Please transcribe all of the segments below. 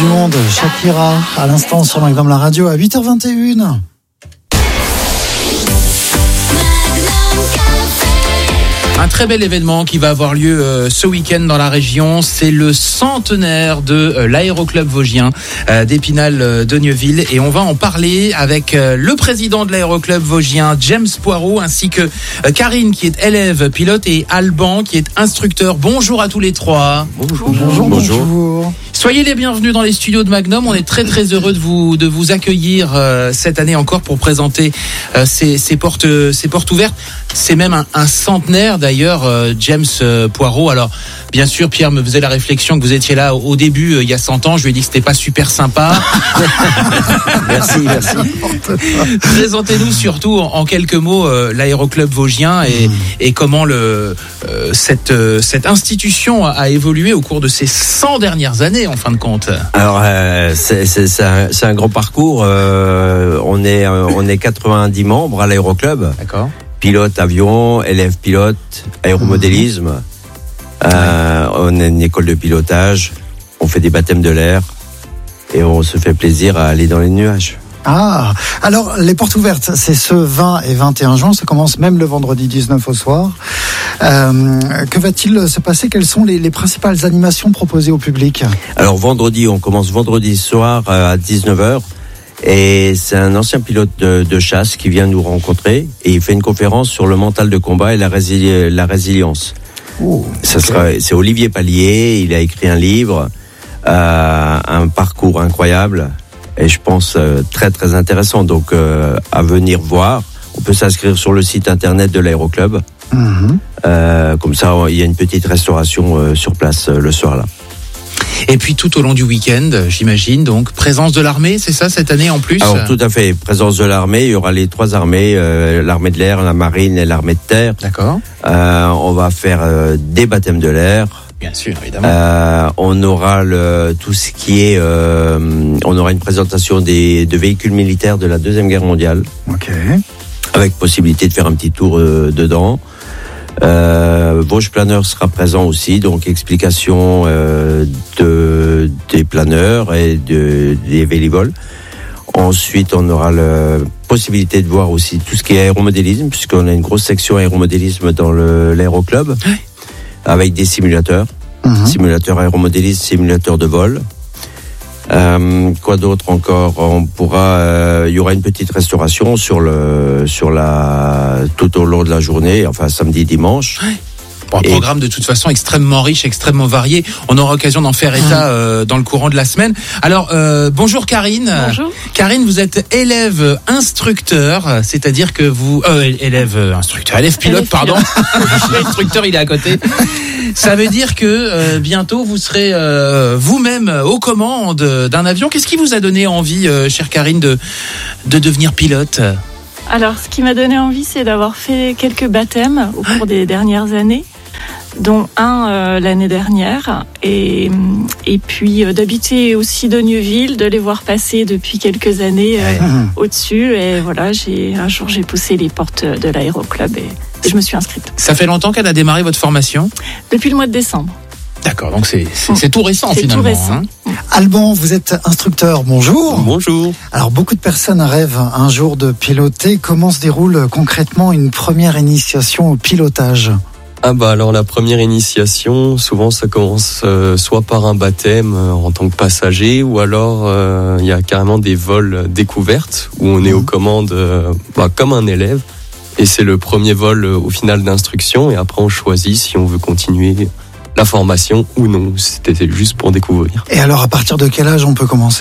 monde, Shakira, à l'instant sur Magnum la radio à 8h21. Un très bel événement qui va avoir lieu ce week-end dans la région, c'est le centenaire de l'aéroclub vosgien d'Épinal Dogneuville, et on va en parler avec le président de l'aéroclub vosgien, James Poirot, ainsi que Karine qui est élève pilote et Alban qui est instructeur. Bonjour à tous les trois. Bonjour. Soyez les bienvenus dans les studios de Magnum. On est très très heureux de vous accueillir cette année encore pour présenter ces portes ouvertes. C'est même un centenaire d'ailleurs, James Poirot. Alors bien sûr, Pierre me faisait la réflexion que vous étiez là au début il y a 100 ans. Je lui ai dit que c'était pas super sympa. Merci. Présentez-nous surtout en quelques mots l'aéroclub vosgien et comment cette institution a évolué au cours de ces 100 dernières années en fin de compte. Alors c'est un grand parcours. On est 90 membres à l'aéroclub. D'accord. Pilote avion, élève pilote, aéromodélisme. On a une école de pilotage. On fait des baptêmes de l'air et on se fait plaisir à aller dans les nuages. Ah, alors les portes ouvertes, c'est ce 20 et 21 juin, ça commence même le vendredi 19 au soir. Que va-t-il se passer? Quelles sont les principales animations proposées au public? Alors on commence vendredi soir à 19h. Et c'est un ancien pilote de chasse qui vient nous rencontrer et il fait une conférence sur le mental de combat et la résilience. C'est Olivier Pallier, il a écrit un livre, un parcours incroyable et je pense très très intéressant. Donc à venir voir, on peut s'inscrire sur le site internet de l'aéroclub. Comme ça, il y a une petite restauration sur place le soir là. Et puis tout au long du week-end, j'imagine, donc présence de l'armée, c'est ça cette année en plus? Alors tout à fait, présence de l'armée, il y aura les trois armées, l'armée de l'air, la marine et l'armée de terre. D'accord. On va faire des baptêmes de l'air. Bien sûr, évidemment. On aura tout ce qui est, on aura une présentation de véhicules militaires de la Deuxième Guerre mondiale. Ok. Avec possibilité de faire un petit tour dedans. Vosges Planeur sera présent aussi, donc explication des planeurs et des vélivoles. Ensuite, on aura la possibilité de voir aussi tout ce qui est aéromodélisme, puisqu'on a une grosse section aéromodélisme dans l'aéroclub, avec des simulateurs, simulateurs aéromodélisme, simulateurs de vol. Quoi d'autre encore? Il y aura une petite restauration tout au long de la journée, enfin samedi, dimanche. Bon, un programme de toute façon extrêmement riche, extrêmement varié. On aura l'occasion d'en faire état dans le courant de la semaine. Alors, bonjour Karine. Bonjour. Karine, vous êtes élève instructeur, c'est-à-dire que vous... élève pilote, pardon. L'instructeur, il est à côté. Ça veut dire que bientôt, vous serez vous-même aux commandes d'un avion. Qu'est-ce qui vous a donné envie, chère Karine, de devenir pilote ? Alors, ce qui m'a donné envie, c'est d'avoir fait quelques baptêmes au cours des dernières années, dont un l'année dernière, et puis d'habiter aussi Dogneuville, de les voir passer depuis quelques années au-dessus. Et voilà, un jour j'ai poussé les portes de l'aéroclub et je me suis inscrite. Ça fait longtemps qu'elle a démarré votre formation ? Depuis le mois de décembre. D'accord, donc c'est tout récent finalement. C'est tout récent. Alban, vous êtes instructeur, bonjour. Bonjour. Alors beaucoup de personnes rêvent un jour de piloter. Comment se déroule concrètement une première initiation au pilotage ? Alors la première initiation, souvent ça commence soit par un baptême en tant que passager, ou alors il y a carrément des vols découvertes où on est aux commandes comme un élève, et c'est le premier vol au final d'instruction, et après on choisit si on veut continuer la formation ou non. C'était juste pour découvrir. Et alors à partir de quel âge on peut commencer ?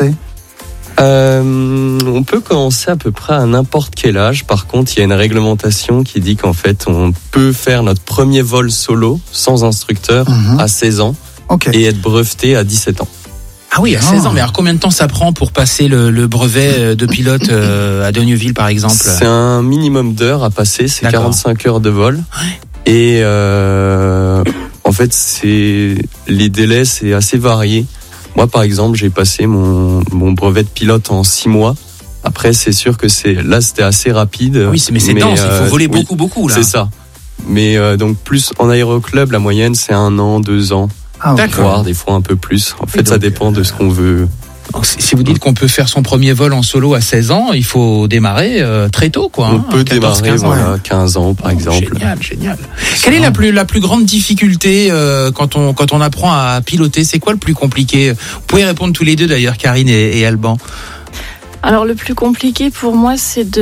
On peut commencer à peu près à n'importe quel âge. Par contre, il y a une réglementation qui dit qu'en fait, on peut faire notre premier vol solo sans instructeur à 16 ans et être breveté à 17 ans. Ah oui, à 16 ans. Mais alors combien de temps ça prend pour passer le brevet de pilote à Dogneuville, par exemple ? C'est un minimum d'heures à passer. C'est 45 heures de vol. Ouais. Et en fait, les délais, c'est assez varié. Moi, par exemple, j'ai passé mon brevet de pilote en 6 mois. Après, c'est sûr que c'était assez rapide. Oui, mais c'est dense, il faut voler beaucoup, là. C'est ça. Mais donc, plus en aéroclub, la moyenne, c'est 1 an, 2 ans. Ah, voire des fois un peu plus. En fait, ça dépend de ce qu'on veut Donc, si vous dites qu'on peut faire son premier vol en solo à 16 ans, il faut démarrer très tôt, quoi. On peut 14, démarrer, 15 ans. voilà, 15 ans par exemple. Génial. Quelle est la plus grande difficulté quand on apprend à piloter? C'est quoi le plus compliqué? Vous pouvez répondre tous les deux d'ailleurs, Karine et Alban. Alors le plus compliqué pour moi,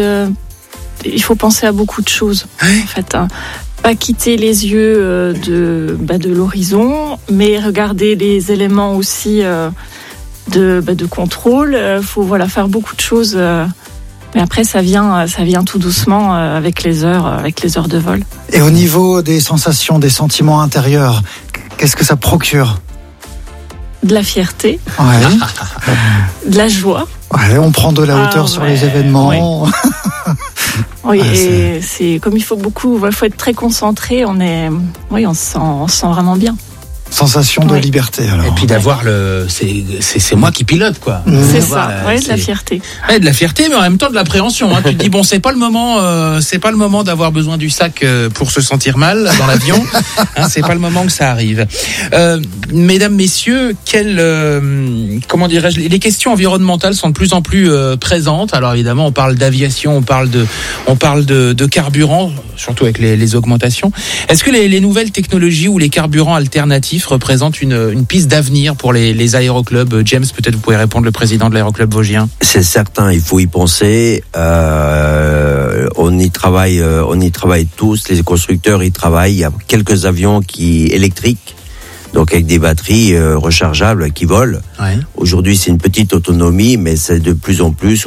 il faut penser à beaucoup de choses. En fait, pas quitter les yeux de l'horizon, mais regarder les éléments aussi de contrôle. Faut faire beaucoup de choses. Mais après, ça vient tout doucement avec les heures de vol. Et au niveau des sensations, des sentiments intérieurs, qu'est-ce que ça procure? De la fierté, Ouais. de la joie. Ouais, on prend de la hauteur sur les événements. Oui, et c'est comme il faut être très concentré. On se sent vraiment bien. Sensation de liberté, alors. Et puis d'avoir c'est moi qui pilote, quoi. C'est ça, de la fierté. Ouais, de la fierté, mais en même temps de l'appréhension. Hein. Tu te dis c'est pas le moment d'avoir besoin du sac pour se sentir mal dans l'avion. C'est pas le moment que ça arrive. Mesdames, messieurs, comment dirais-je, les questions environnementales sont de plus en plus présentes. Alors évidemment, on parle d'aviation, on parle de carburant, surtout avec les augmentations. Est-ce que les nouvelles technologies ou les carburants alternatifs représente une piste d'avenir pour les aéroclubs? James, peut-être vous pouvez répondre, le président de l'aéroclub vosgien. C'est certain, il faut y penser. On y travaille tous. Les constructeurs y travaillent. Il y a quelques avions électriques, donc avec des batteries rechargeables qui volent. Ouais. Aujourd'hui, c'est une petite autonomie, mais c'est de plus en plus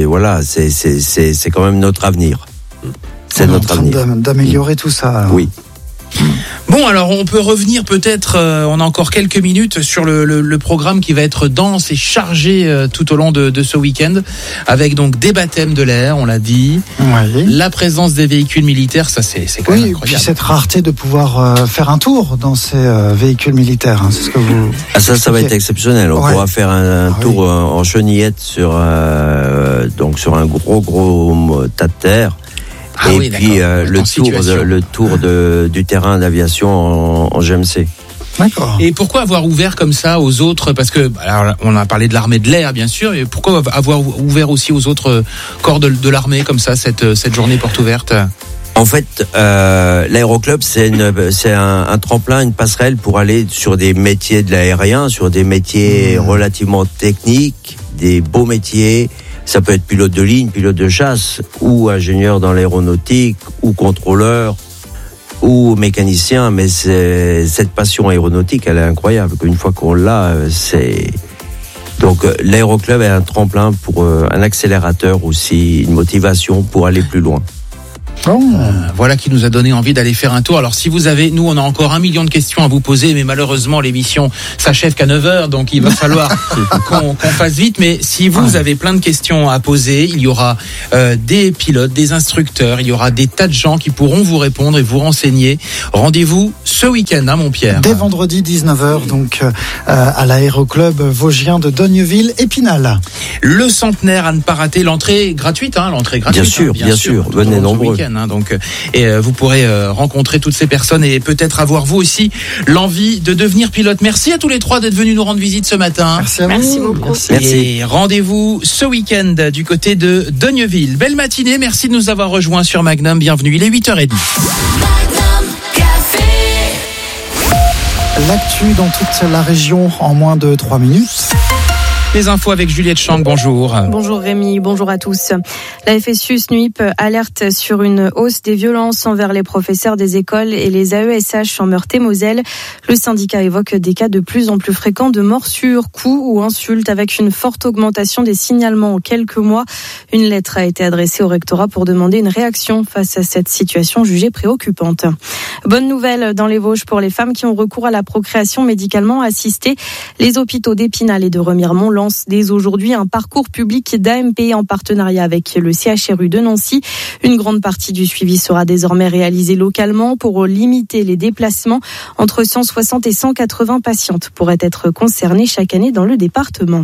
c'est quand même notre avenir. C'est notre avenir. D'améliorer tout ça. Alors. Oui. Bon, alors on peut revenir peut-être, on a encore quelques minutes sur le programme qui va être dense et chargé tout au long de ce week-end, avec donc des baptêmes de l'air, on l'a dit, la présence des véhicules militaires, ça c'est quand même incroyable. Puis cette rareté de pouvoir faire un tour dans ces véhicules militaires, c'est ce que vous... ça va être exceptionnel, on pourra faire un tour en chenillette sur un gros tas de terre. Le tour du terrain d'aviation en GMC. D'accord. Et pourquoi avoir ouvert comme ça aux autres? Parce que, alors, on a parlé de l'armée de l'air, bien sûr, et pourquoi avoir ouvert aussi aux autres corps de l'armée comme ça, cette journée porte ouverte? En fait, l'aéroclub, c'est un tremplin, une passerelle pour aller sur des métiers de l'aérien, sur des métiers relativement techniques, des beaux métiers. Ça peut être pilote de ligne, pilote de chasse, ou ingénieur dans l'aéronautique, ou contrôleur, ou mécanicien. Mais cette passion aéronautique, elle est incroyable. Une fois qu'on l'a, Donc l'aéroclub est un tremplin pour un accélérateur aussi, une motivation pour aller plus loin. Voilà qui nous a donné envie d'aller faire un tour. Alors si vous avez, nous on a encore 1 million de questions à vous poser, mais malheureusement l'émission s'achève qu'à 9h, donc il va falloir qu'on fasse vite. Mais si vous avez plein de questions à poser, il y aura des pilotes, des instructeurs, il y aura des tas de gens qui pourront vous répondre et vous renseigner. Rendez-vous ce week-end, mon Pierre. Dès vendredi 19h, donc à l'aéroclub vosgien de Dogneuville-Épinal. Le centenaire à ne pas rater, l'entrée gratuite, l'entrée gratuite. Bien sûr, venez nombreux. Donc, vous pourrez rencontrer toutes ces personnes et peut-être avoir vous aussi l'envie de devenir pilote. Merci à tous les trois d'être venus nous rendre visite ce matin. Merci beaucoup. Et rendez-vous ce week-end du côté de Dogneuville. Belle matinée, merci de nous avoir rejoints sur Magnum. Bienvenue, il est 8h30. L'actu dans toute la région en moins de 3 minutes. Les infos avec Juliette Chang, bonjour. Bonjour Rémi, bonjour à tous. La FSU SNUIP alerte sur une hausse des violences envers les professeurs des écoles et les AESH en Meurthe-et-Moselle. Le syndicat évoque des cas de plus en plus fréquents de morsures, coups ou insultes avec une forte augmentation des signalements en quelques mois. Une lettre a été adressée au rectorat pour demander une réaction face à cette situation jugée préoccupante. Bonne nouvelle dans les Vosges pour les femmes qui ont recours à la procréation médicalement assistée. Les hôpitaux d'Épinal et de Remiremont lancent dès aujourd'hui un parcours public d'AMP en partenariat avec le CHRU de Nancy. Une grande partie du suivi sera désormais réalisée localement pour limiter les déplacements. Entre 160 et 180 patientes pourraient être concernées chaque année dans le département.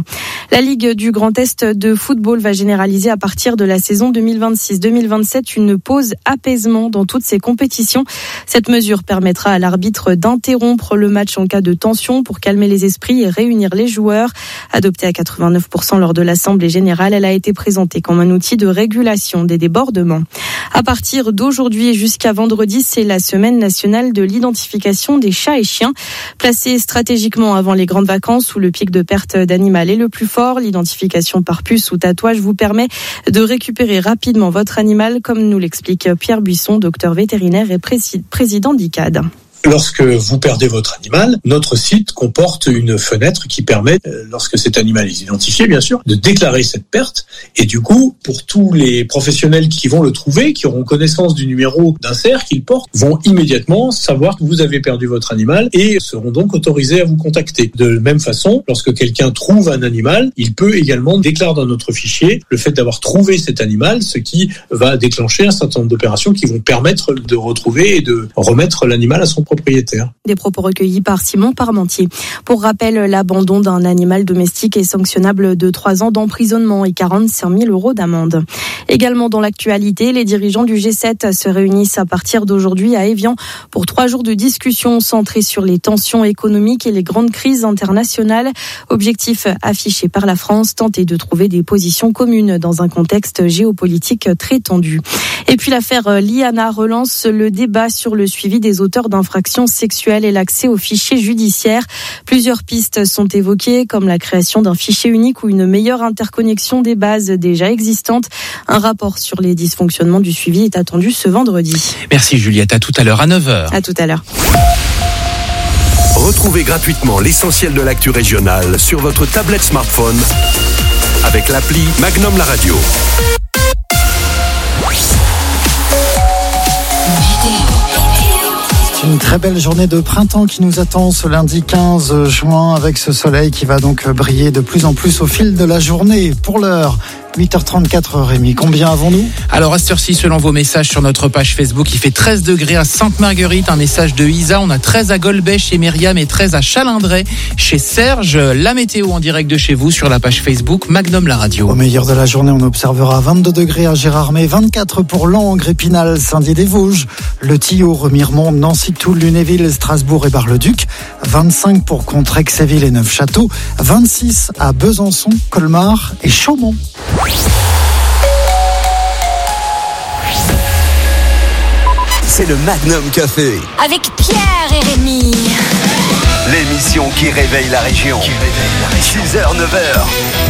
La Ligue du Grand Est de football va généraliser à partir de la saison 2026-2027 une pause apaisement dans toutes ses compétitions. Cette mesure permettra à l'arbitre d'interrompre le match en cas de tension pour calmer les esprits et réunir les joueurs. Adoptée à 89% lors de l'Assemblée générale, elle a été présentée comme un outil de régulation des débordements. À partir d'aujourd'hui et jusqu'à vendredi, c'est la semaine nationale de l'identification des chats et chiens. Placée stratégiquement avant les grandes vacances où le pic de perte d'animal est le plus fort, l'identification par puce ou tatouage vous permet de récupérer rapidement votre animal, comme nous l'explique Pierre Buisson, docteur vétérinaire et président d'ICAD. Lorsque vous perdez votre animal, notre site comporte une fenêtre qui permet, lorsque cet animal est identifié bien sûr, de déclarer cette perte. Et du coup, pour tous les professionnels qui vont le trouver, qui auront connaissance du numéro d'insert qu'il porte, vont immédiatement savoir que vous avez perdu votre animal et seront donc autorisés à vous contacter. De la même façon, lorsque quelqu'un trouve un animal, il peut également déclarer dans notre fichier le fait d'avoir trouvé cet animal, ce qui va déclencher un certain nombre d'opérations qui vont permettre de retrouver et de remettre l'animal à son propriétaire. Des propos recueillis par Simon Parmentier. Pour rappel, l'abandon d'un animal domestique est sanctionnable de 3 ans d'emprisonnement et 45 000 € d'amende. Également dans l'actualité, les dirigeants du G7 se réunissent à partir d'aujourd'hui à Évian pour 3 jours de discussion centrés sur les tensions économiques et les grandes crises internationales. Objectif affiché par la France, tenter de trouver des positions communes dans un contexte géopolitique très tendu. Et puis l'affaire Liana relance le débat sur le suivi des auteurs d'infractions sexuelles et l'accès aux fichiers judiciaires. Plusieurs pistes sont évoquées, comme la création d'un fichier unique ou une meilleure interconnexion des bases déjà existantes. Un rapport sur les dysfonctionnements du suivi est attendu ce vendredi. Merci Juliette, à tout à l'heure à 9h. À tout à l'heure. Retrouvez gratuitement l'essentiel de l'actu régionale sur votre tablette smartphone avec l'appli Magnum La Radio. Une très belle journée de printemps qui nous attend ce lundi 15 juin avec ce soleil qui va donc briller de plus en plus au fil de la journée. Pour l'heure, 8h34 Rémi, combien avons-nous ? Alors à cette heure-ci, selon vos messages sur notre page Facebook, il fait 13 degrés à Sainte-Marguerite, un message de Isa, on a 13 à Golbet chez Myriam et 13 à Chalindrey chez Serge. La météo en direct de chez vous sur la page Facebook Magnum La Radio. Au meilleur de la journée, on observera 22 degrés à Gérardmer, 24 pour Langres, Épinal, Saint-Dié-des-Vosges, Le Tillot, Remiremont, Nancy, Toul, Lunéville, Strasbourg et Bar-le-Duc, 25 pour Contrexéville et Neufchâteau, 26 à Besançon, Colmar et Chaumont. C'est le Magnum Café. Avec Pierre et Rémi. L'émission qui réveille la région. 6h, 9h.